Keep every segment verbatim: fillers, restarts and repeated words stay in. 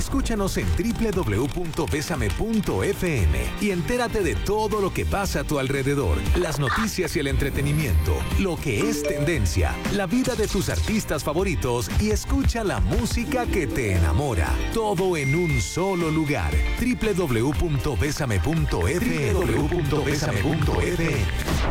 Escúchanos en doble u doble u doble u punto bésame punto efe eme y entérate de todo lo que pasa a tu alrededor, las noticias y el entretenimiento, lo que es tendencia, la vida de tus artistas favoritos y escucha la música que te enamora. Todo en un solo lugar. doble u doble u doble u punto bésame punto efe eme. doble u doble u doble u punto bésame punto efe eme.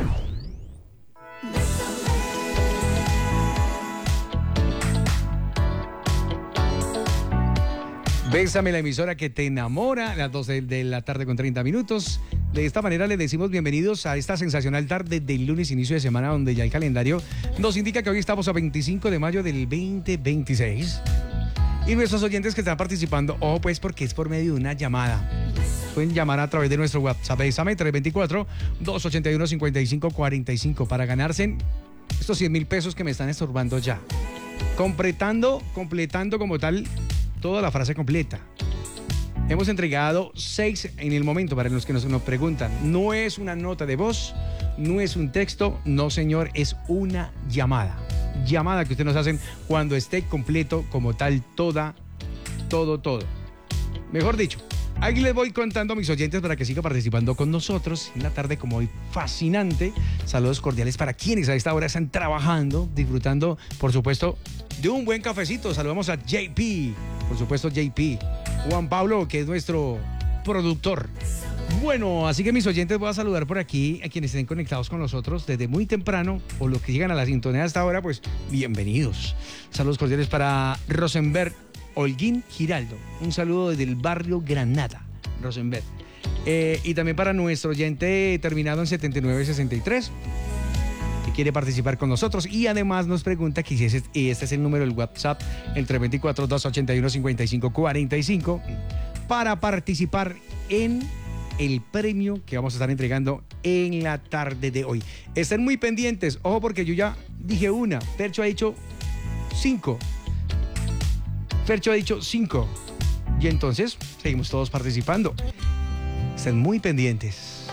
Bésame, la emisora que te enamora, a las doce de la tarde con treinta minutos. De esta manera les decimos bienvenidos a esta sensacional tarde del lunes, inicio de semana, donde ya el calendario nos indica que hoy estamos a veinticinco de mayo del veinte veintiséis. Y nuestros oyentes que están participando, ojo pues, porque es por medio de una llamada. Pueden llamar a través de nuestro WhatsApp, Bésame, tres dos cuatro, dos ocho uno, cinco cinco cuatro cinco, para ganarse estos cien mil pesos que me están estorbando ya. Completando, completando como tal toda la frase completa. Hemos entregado seis en el momento para los que nos, nos preguntan. No es una nota de voz, no es un texto, no señor, es una llamada. Llamada que ustedes nos hacen cuando esté completo como tal toda, todo, todo. Mejor dicho, ahí les voy contando a mis oyentes para que sigan participando con nosotros en la tarde como hoy fascinante. Saludos cordiales para quienes a esta hora están trabajando, disfrutando, por supuesto, de un buen cafecito. Saludamos a J P, por supuesto J P, Juan Pablo, que es nuestro productor. Bueno, así que mis oyentes, voy a saludar por aquí a quienes estén conectados con nosotros desde muy temprano o los que llegan a la sintonía hasta ahora, pues bienvenidos. Saludos cordiales para Rosenberg Holguín Giraldo, un saludo desde el barrio Granada, Rosenberg. Eh, y también para nuestro oyente terminado en setenta y nueve sesenta y tres, que quiere participar con nosotros y además nos pregunta que si ese, este es el número del WhatsApp, el tres dos cuatro, dos ocho uno, cinco cinco cuatro cinco, para participar en el premio que vamos a estar entregando en la tarde de hoy. Estén muy pendientes, ojo, porque yo ya dije una, Percho ha dicho cinco. Fercho ha dicho cinco. Y entonces seguimos todos participando. Estén muy pendientes.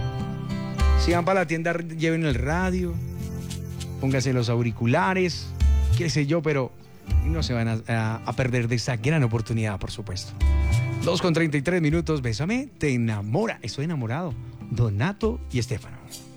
Si van para la tienda, lleven el radio, pónganse los auriculares, qué sé yo, pero no se van a, a, a perder de esta gran oportunidad, por supuesto. dos con treinta y tres minutos, Bésame, te enamora. Estoy enamorado. Donato y Estefano.